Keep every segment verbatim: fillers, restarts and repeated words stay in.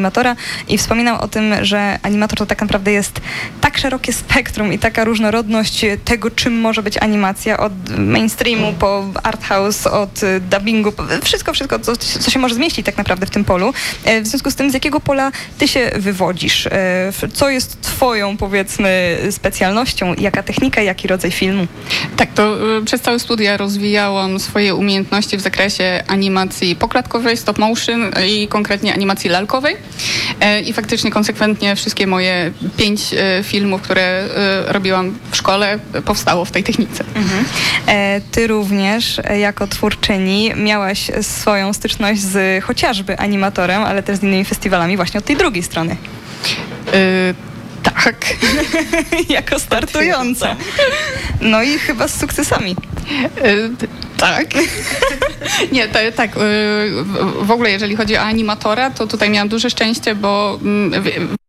animatora i wspominał o tym, że animator to tak naprawdę jest tak szerokie spektrum i taka różnorodność tego, czym może być animacja, od mainstreamu po art house, od dubbingu, wszystko, wszystko, co, co się może zmieścić tak naprawdę w tym polu. W związku z tym, z jakiego pola ty się wywodzisz? Co jest twoją, powiedzmy, specjalnością? Jaka technika, jaki rodzaj filmu? Tak, to y, przez całe studia rozwijałam swoje umiejętności w zakresie animacji poklatkowej, stop motion i konkretnie animacji lalkowej. E, I faktycznie konsekwentnie wszystkie moje pięć e, filmów, które e, robiłam w szkole, powstało w tej technice. Mhm. E, ty również e, jako twórczyni miałaś swoją styczność z chociażby animatorem, ale też z innymi festiwalami właśnie od tej drugiej strony. E, tak. Jako startująca. No i chyba z sukcesami. E, tak. Nie, to, tak. E, w ogóle jeżeli chodzi o animatora, to tutaj miałam duże szczęście, bo mm, w,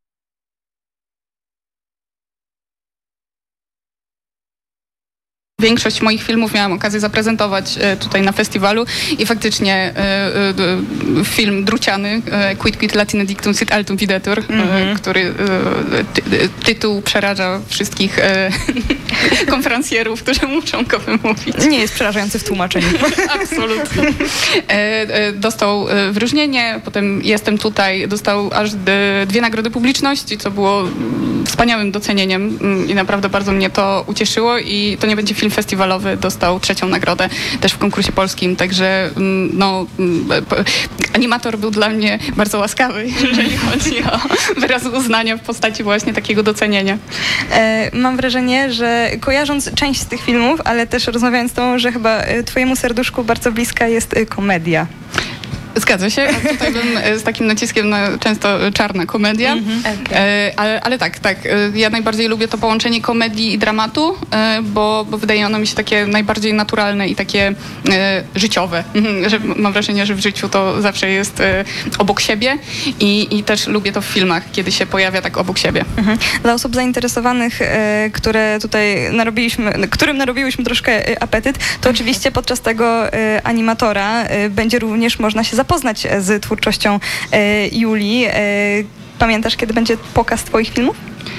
Większość moich filmów miałam okazję zaprezentować tutaj na festiwalu i faktycznie y, y, film druciany, y, Quid Quid Latine Dictum Sit Altum Videtur, mm-hmm. y, który y, ty, tytuł przeraża wszystkich y, konferencjerów, którzy muszą go wymówić. Nie jest przerażający w tłumaczeniu. Absolutnie. Y, y, dostał wyróżnienie, potem Jestem tutaj, dostał aż dwie nagrody publiczności, co było wspaniałym docenieniem i naprawdę bardzo mnie to ucieszyło i to nie będzie film festiwalowy, dostał trzecią nagrodę też w konkursie polskim, także no, animator był dla mnie bardzo łaskawy, jeżeli chodzi o wyraz uznania w postaci właśnie takiego docenienia. E, mam wrażenie, że kojarząc część z tych filmów, ale też rozmawiając z tobą, że chyba twojemu serduszku bardzo bliska jest komedia. Zgadza się. A tutaj bym z takim naciskiem na często czarna komedia. Mm-hmm. Okay. E, ale, ale tak, tak. Ja najbardziej lubię to połączenie komedii i dramatu, e, bo, bo wydaje ono mi się takie najbardziej naturalne i takie e, życiowe. Mm-hmm. Że mam wrażenie, że w życiu to zawsze jest e, obok siebie i, i też lubię to w filmach, kiedy się pojawia tak obok siebie. Mm-hmm. Dla osób zainteresowanych, e, które tutaj narobiliśmy, którym narobiłyśmy troszkę apetyt, to mm-hmm. oczywiście podczas tego e, animatora e, będzie również można się zapoznać z twórczością e, Julii. E, pamiętasz, kiedy będzie pokaz twoich filmów?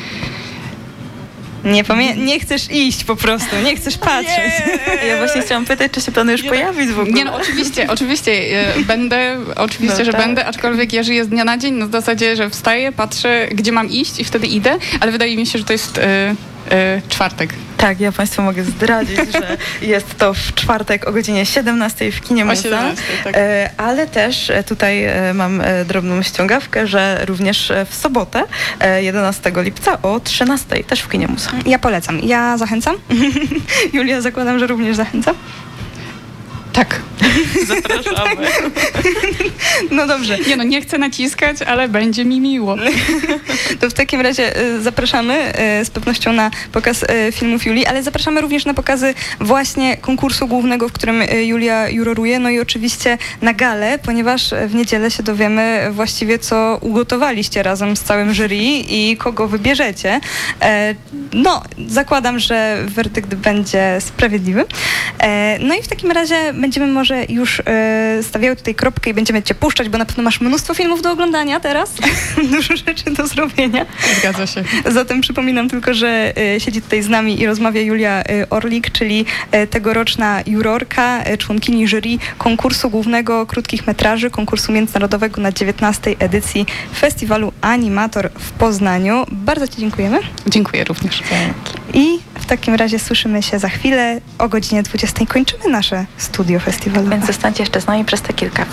Nie, pamię- nie chcesz iść po prostu, nie chcesz patrzeć. Nie. Ja właśnie chciałam pytać, czy się planujesz nie, pojawić w ogóle. Nie, no oczywiście, oczywiście. Będę, oczywiście, no, że tak. będę, aczkolwiek ja żyję z dnia na dzień na zasadzie, że wstaję, patrzę, gdzie mam iść i wtedy idę, ale wydaje mi się, że to jest y, y, czwartek. Tak, ja Państwu mogę zdradzić, że jest to w czwartek o godzinie siedemnastej w kinie Muza, tak. e, ale też tutaj e, mam e, drobną ściągawkę, że również w sobotę e, jedenastego lipca o trzynastej też w kinie Muza. Ja polecam, ja zachęcam. Julia, zakładam, że również zachęca. Tak. Zapraszamy. No dobrze. Nie no, nie chcę naciskać, ale będzie mi miło. To w takim razie zapraszamy z pewnością na pokaz filmów Julii, ale zapraszamy również na pokazy właśnie konkursu głównego, w którym Julia juroruje, no i oczywiście na galę, ponieważ w niedzielę się dowiemy właściwie, co ugotowaliście razem z całym jury i kogo wybierzecie. No, zakładam, że werdykt będzie sprawiedliwy. No i w takim razie będziemy może już e, stawiały tutaj kropkę i będziemy cię puszczać, bo na pewno masz mnóstwo filmów do oglądania teraz. Dużo rzeczy do zrobienia. Zgadza się. Zatem przypominam tylko, że e, siedzi tutaj z nami i rozmawia Julia e, Orlik, czyli e, tegoroczna jurorka, e, członkini jury konkursu głównego krótkich metraży, konkursu międzynarodowego na dziewiętnastej edycji Festiwalu Animator w Poznaniu. Bardzo ci dziękujemy. Dziękuję również. I w takim razie słyszymy się za chwilę. O godzinie dwudziestej kończymy nasze studio festiwalowe. Więc zostańcie jeszcze z nami przez te kilka